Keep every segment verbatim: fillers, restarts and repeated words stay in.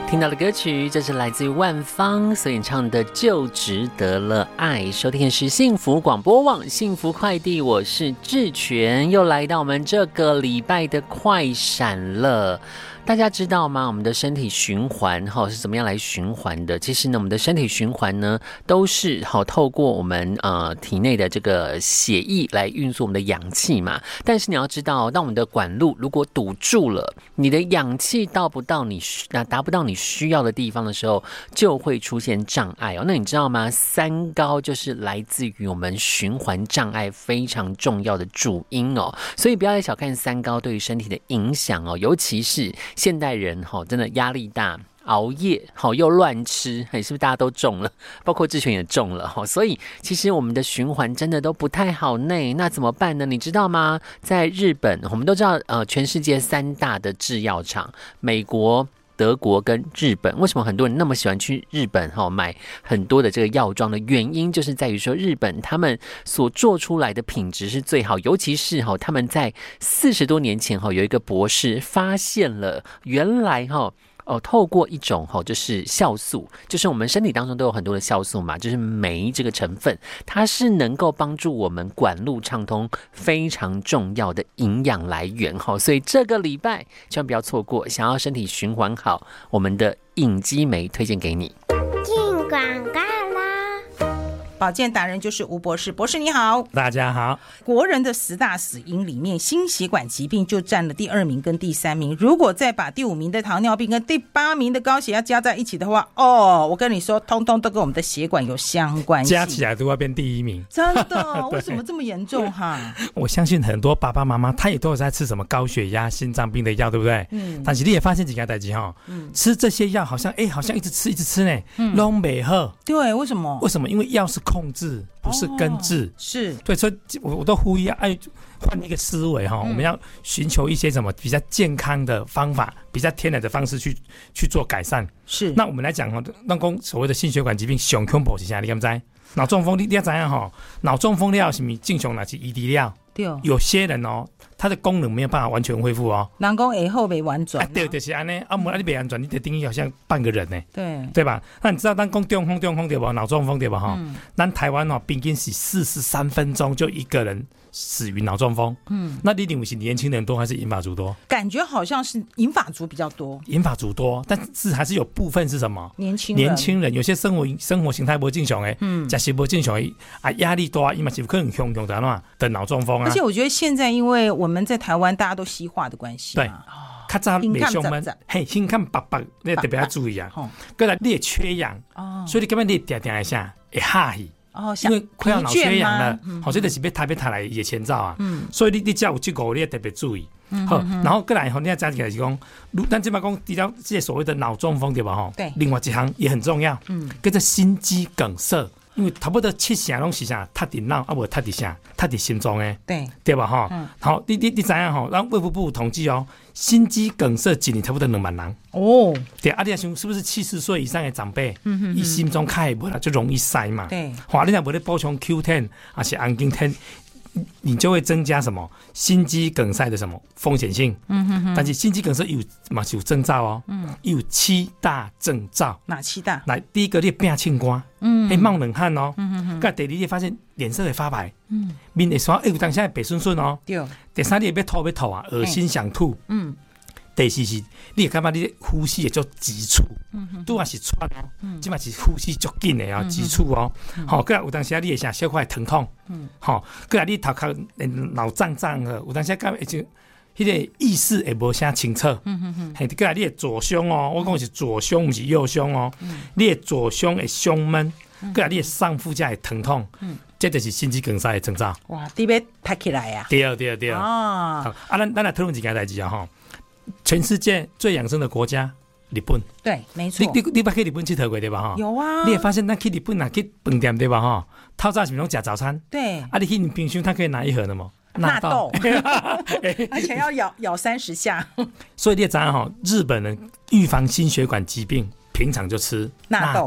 听到的歌曲，这是来自于万芳所演唱的《就值得了爱》。收听的是幸福广播网幸福快递，我是志全，又来到我们这个礼拜的快闪了。大家知道吗？我们的身体循环是怎么样来循环的？其实呢，我们的身体循环呢，都是透过我们呃体内的这个血液来运作我们的氧气嘛。但是你要知道，当我们的管路如果堵住了，你的氧气到不到你达不到你需要的地方的时候，就会出现障碍哦。那你知道吗？三高就是来自于我们循环障碍非常重要的主因哦。所以不要再小看三高对于身体的影响哦，尤其是现代人真的压力大，熬夜又乱吃，是不是大家都中了？包括志全也中了，所以其实我们的循环真的都不太好呢。那怎么办呢？你知道吗？在日本，我们都知道，呃，全世界三大的制药厂，美国、德国跟日本，为什么很多人那么喜欢去日本买很多的这个药妆的原因，就是在于说日本他们所做出来的品质是最好，尤其是他们在四十多年前有一个博士发现了，原来哦，透过一种就是酵素，就是我们身体当中都有很多的酵素嘛，就是酶这个成分，它是能够帮助我们管路畅通非常重要的营养来源。所以这个礼拜千万不要错过，想要身体循环好，我们的隐肌酶推荐给你。 进广告啦！保健达人就是吴博士，博士你好。 大家好。 国人的十大死因里面，心血管疾病就占了第二名跟第三名，如果再把第五名的糖尿病跟第八名的高血压加在一起的话，哦，我跟你说通通都跟我们的血管有相关系， 加起来都要变第一名。 真的？为什么这么严重哈？ 我相信很多爸爸妈妈他也都有在吃什么高血压心脏病的药，对不对？嗯。但是你也发现几个代志哈，嗯，吃这些药好像哎，好像一直吃一直吃呢，嗯，都没好。 对，为什么？ 为什么？因为药是控制，不是根治。哦， 是对，所以我我都呼吁哎，换一个思维哈，嗯，我们要寻求一些什么比较健康的方法，比较天然的方式去去做改善。 是，那我们来讲哈，那讲所谓的心血管疾病，上恐怖是啥？你敢知？脑中风你你要知道哈，脑中风了是咪正常那是移植了？对，有些人哦，它的功能没有办法完全恢复哦。 人讲以后没完全， 啊，对，就是安尼。啊，无你没完全，你的定义好像半个人呢。 对， 对吧？那你知道咱讲中风中风对吧？脑中风对吧？哈，嗯，咱台湾哦，平均是四十三分钟就一个人死于脑中风。嗯，那你认为是年轻人多还是银发族多？ 感觉好像是银发族比较多。 银发族多，但是还是有部分是什么？ 年轻人。 年轻人有些生活生活形态不正常的，嗯，食食不正常的啊，压力大，伊嘛是可能凶凶的喏的脑中风啊。 而且我觉得现在因为我们在台湾大家都西化的关系， 对，较早袂上闷，嘿，心看白白，你特别要注意啊。过来你也缺氧，哦，所以你根本你定定一下会哈气。哦，因为快要脑缺氧了，好，这就是要台北台来也前兆啊。嗯，所以你你只要有这个，你也特别注意。嗯，好，然后过来以后，你要加起来是讲，咱这边讲提到这些所谓的脑中风对吧？哈，对。另外一项也很重要，嗯，叫做心肌梗塞。因为差不多七成拢是啥，塌伫脑啊，无塌伫啥，塌伫心脏诶，对对吧？哈、嗯，好，你你你知影吼？咱卫福部统计哦，心肌梗塞一年差不多两万人哦。对，啊，你想是不是七十岁以上的长辈，嗯哼，伊心脏开无啦，就容易塞嘛。对，好，你若无咧补充 Q 十 还是氨基酸，你就会增加什么心肌梗塞的什么风险性。嗯哼哼。但是心肌梗塞有嘛是有征兆哦。嗯。有七大征兆。哪七大？来，第一个你变青光。嗯，会冒冷汗哦，嗯嗯嗯，第二你发现脸色会发白，嗯，面会刷，哎，有当下会白顺顺哦，对，第三你会要吐要吐啊，恶心想吐，嗯，第四是你会感觉你呼吸会足急促，嗯嗯，拄啊是喘哦，嗯，即嘛是呼吸足紧的哦，急促哦，好，过来有当时你会啥小块疼痛，嗯，好，过来你头壳脑胀胀的，有当时感觉就。迄个意识会无啥清楚，嗯嗯嗯，嘿，过来你的左胸哦，我讲是左胸，不是右胸哦，嗯，你的左胸会胸闷，过来你的上腹架会疼痛，嗯，这就是心肌梗塞的征兆。哇，你要拍起来呀？对对对，哦，好啊，咱咱来讨论一件代志啊哈，全世界最养生的国家日本，对，没错，你你你捌去日本佚佗过对吧哈？有啊，你也发现咱去日本啊去饭店对吧哈？透早是拢吃早餐，对，啊，你去冰箱它可以拿一盒的吗？纳豆，而且要咬咬三十下。所以你也知道哈，日本人预防心血管疾病，平常就吃纳豆。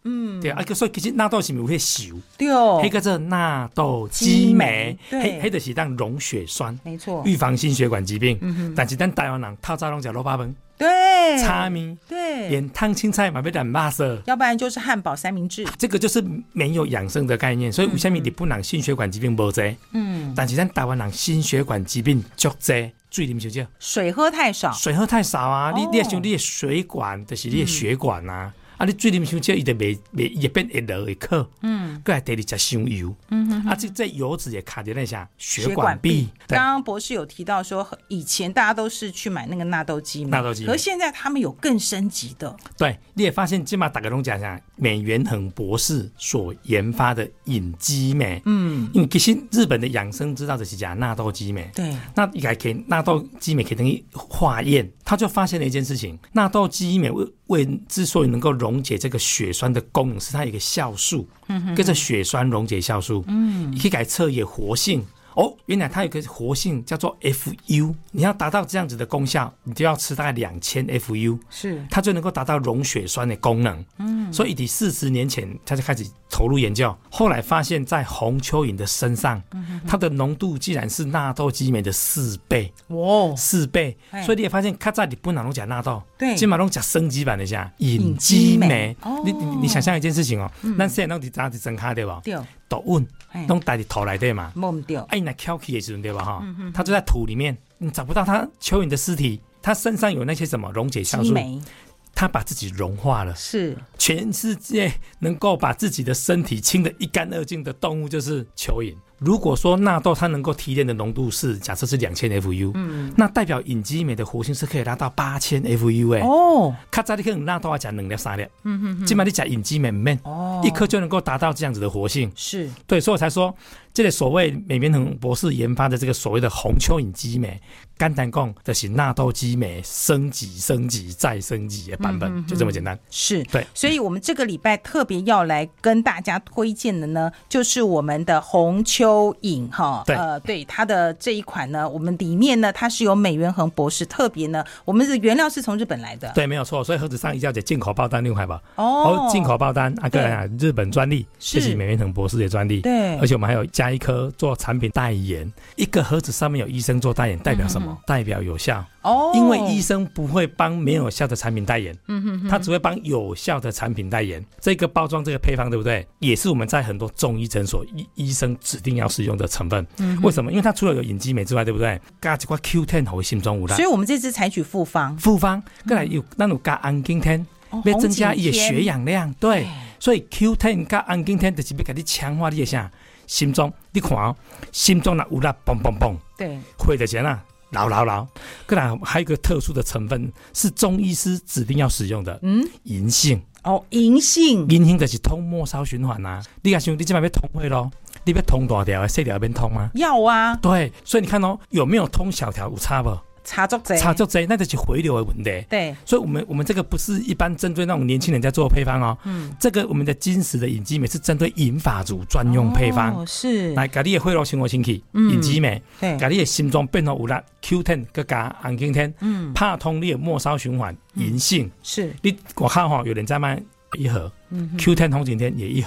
嗯，对啊，所以其实纳豆是有迄球， 对哦， 迄个叫做纳豆激酶，迄迄就是当溶血栓， 没错， 预防心血管疾病。嗯、但是咱台湾人透早拢食萝卜饭， 对， 炒面， 对， 连烫青菜嘛要染肉色， 要不然就是汉堡三明治， 这个就是没有养生的概念。所以为什么日本人心血管疾病无多？嗯，但是咱台湾人心血管疾病足多。水啉少少， 水喝太少， 水喝太少啊！哦、你你想你的水管就是你的血管啊，嗯、啊你水啉少少，伊就袂袂伊变会落会渴，嗯，过来第二食伤油，嗯哼哼，啊这这油脂也卡在那下血管壁。 刚刚博士有提到说，以前大家都是去买那个纳豆激酶， 纳豆激酶， 可是现在他们有更升级的。 对，你也发现今嘛大家拢讲讲美元恒博士所研发的隐激酶，嗯，因为其实日本的养生之道就是讲纳豆激酶， 对， 那应该可以纳豆激酶可以等于化验，他就发现了一件事情，纳豆激酶为为之所以能够溶解这个血栓的功能，是它有一个酵素，嗯，跟着血栓溶解酵素，嗯，你可以改测也活性。哦，原来它有个活性叫做 F U， 你要达到这样子的功效，你就要吃大概两千 F U， 是它就能够达到溶血栓的功能。嗯，所以以四十年前他就开始投入研究，后来发现在红蚯蚓的身上，嗯、它的浓度竟然是纳豆激酶的四倍，哇，四倍！所以你也发现，较早日本人拢讲纳豆，对，今嘛拢讲升级版的下隐激酶。哦，你你你想象一件事情哦，咱现在拢伫哪伫真卡对吧？对。都稳，拢带伫土内底嘛，摸唔掉。哎，那翘起的时阵对吧？哈、嗯，它就在土里面，你找不到它蚯蚓的尸体，它身上有那些什么溶解酵素，它把自己融化了。是，全世界能够把自己的身体清得一干二净的动物就是蚯蚓。如果说纳豆它能够提炼的浓度是假设是两千 F U， 嗯，那代表隐激酶的活性是可以拉到八千 F U 哎，哦，较早你可能纳豆要讲两粒三粒，嗯哼哼，今晚你讲隐激酶唔免，哦，一颗就能够达到这样子的活性，是对，所以我才说这个所谓美元恒博士研发的这个所谓的红蚯蚓激酶，简单讲就是纳豆激酶升级、升级再升级的版本，嗯、就这么简单。 是， 对， 所以我们这个礼拜特别要来跟大家推荐的呢，就是我们的红蚯蚓哈，对，呃，对它的这一款呢，我们里面呢，它是由美元恒博士特别呢，我们的原料是从日本来的， 对，没有错，所以盒子上一定要写进口报单六块吧，哦，进口报单啊，个人啊，日本专利，这是美元恒博士的专利，对，而且我们还有加一颗做产品代言，一个盒子上面有医生做代言，代表什么？嗯、代表有效。哦，因为医生不会帮没有效的产品代言，嗯哼哼，他只会帮有效的产品代言。这个包装这个配方对不对？也是我们在很多中医诊所医医生指定要使用的成分。嗯，为什么？因为它除了有隐激酶之外，对不对？加一块 Q 十 和心中无啦。 所以我们这次采取复方， 复方，再来有那种加氨基肽，要增加一个血氧量。对，所以 Q 十 加氨基肽就是要给你强化你的啥心脏。你看哦，心脏那有啦，嘣嘣嘣，对，会的钱啊。牢牢牢，再来还有一个特殊的成分是中医师指定要使用的，嗯，银杏哦，银杏， 银杏就是通末梢循环啊。你看，你今晚要通会咯，你要通大条，小条变通吗？ 要啊。 对，所以你看哦，有没有通小条有差不？ 差足多， 差足多，那就是回流的问题。对，所以我们我们这个不是一般针对那种年轻人在做配方哦，嗯，这个我们的金石的隐激酶是针对银发族专用配方，哦，是来把你的血路生活清气，隐激酶，对，把你的心脏变成有力 Q 十 再加氨基肽，嗯，怕通你的末梢循环，银杏，是你我看哈，有人在卖一盒，嗯，Q 十 红景天也一盒。